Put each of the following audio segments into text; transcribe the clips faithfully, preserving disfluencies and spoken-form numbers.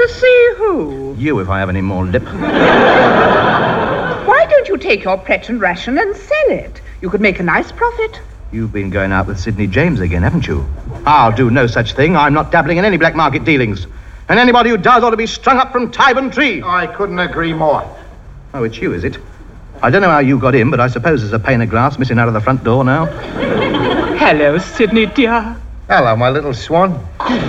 To see who? You, if I have any more lip. Why don't you take your Pret and Ration and sell it? You could make a nice profit. You've been going out with Sidney James again, haven't you? I'll do no such thing. I'm not dabbling in any black market dealings. And anybody who does ought to be strung up from Tyburn Tree. I couldn't agree more. Oh, it's you, is it? I don't know how you got in, but I suppose there's a pane of glass missing out of the front door now. Hello, Sidney, dear. Hello, my little swan.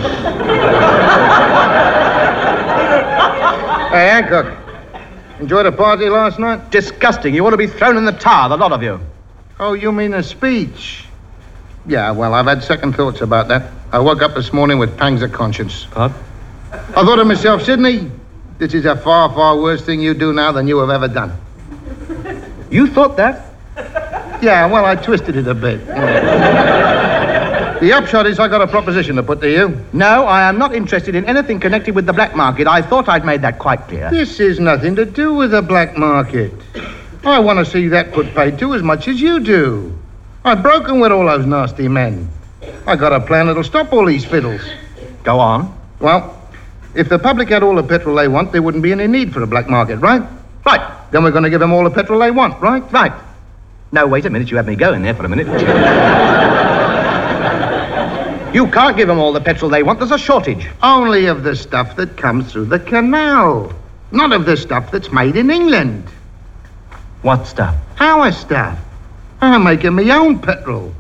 Hey, Hancock. Enjoyed the party last night? Disgusting. You ought to be thrown in the tar, the lot of you. Oh, you mean a speech? Yeah, well, I've had second thoughts about that. I woke up this morning with pangs of conscience. What? I thought to myself, Sidney, this is a far, far worse thing you do now than you have ever done. You thought that? Yeah, well, I twisted it a bit. Yeah. The upshot is I got a proposition to put to you. No, I am not interested in anything connected with the black market. I thought I'd made that quite clear. This is nothing to do with the black market. I want to see that put paid to as much as you do. I've broken with all those nasty men. I got a plan that'll stop all these fiddles. Go on. Well, if the public had all the petrol they want, there wouldn't be any need for a black market, right? Right. Then we're going to give them all the petrol they want, right? Right. No, wait a minute. You had me going there for a minute. You can't give them all the petrol they want. There's a shortage. Only of the stuff that comes through the canal. Not of the stuff that's made in England. What stuff? Our stuff. I'm making my own petrol.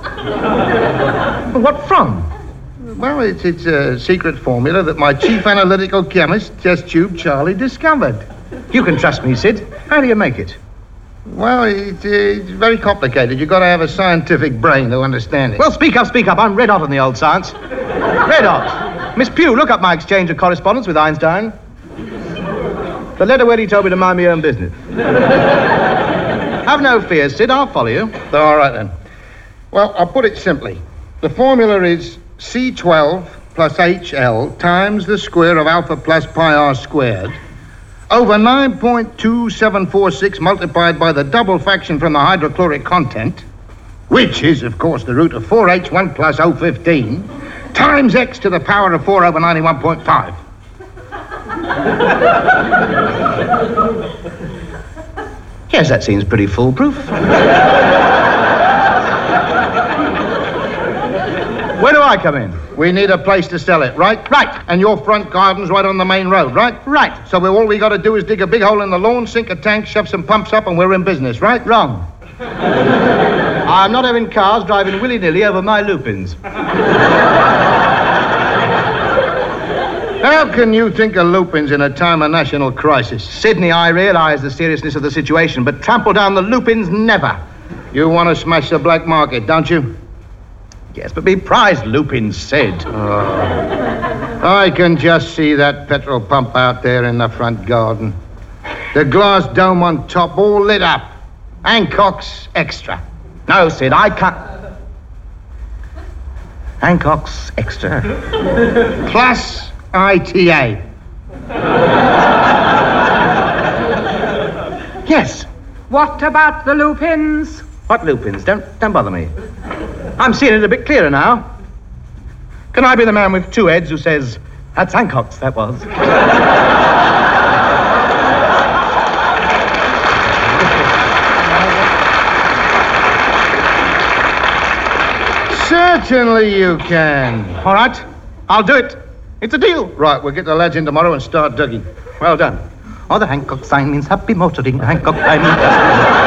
What from? Well, it's, it's a secret formula that my chief analytical chemist, Test Tube Charlie, discovered. You can trust me, Sid. How do you make it? Well, it, uh, it's very complicated. You've got to have a scientific brain to understand it. Well, speak up, speak up. I'm red hot on the old science. Red hot. Miss Pugh, look up my exchange of correspondence with Einstein. The letter where he told me to mind my own business. Have no fear, Sid. I'll follow you. All right, then. Well, I'll put it simply. The formula is C twelve plus H L times the square of alpha plus pi r squared over nine point two seven four six multiplied by the double fraction from the hydrochloric content, which is, of course, the root of four H one plus O fifteen, times x to the power of four over ninety-one point five. Yes, that seems pretty foolproof. Where do I come in? We need a place to sell it, right? Right. And your front garden's right on the main road, right? Right. So we, all we got to do is dig a big hole in the lawn, sink a tank, shove some pumps up, and we're in business, right? Wrong. I'm not having cars driving willy-nilly over my lupins. How can you think of lupins in a time of national crisis? Sidney, I realize the seriousness of the situation, but trample down the lupins, never. You want to smash the black market, don't you? Yes, but be prized lupins, Sid. Oh. I can just see that petrol pump out there in the front garden. The glass dome on top all lit up. Hancock's Extra. No, Sid, I can't. Hancock's Extra. Plus I T A. Yes. What about the lupins? What lupins? Don't, don't bother me. I'm seeing it a bit clearer now. Can I be the man with two heads who says, that's Hancock's, that was? Certainly you can. All right, I'll do it. It's a deal. Right, we'll get the lads in tomorrow and start digging. Well done. Oh, the Hancock sign means happy motoring. The Hancock sign means...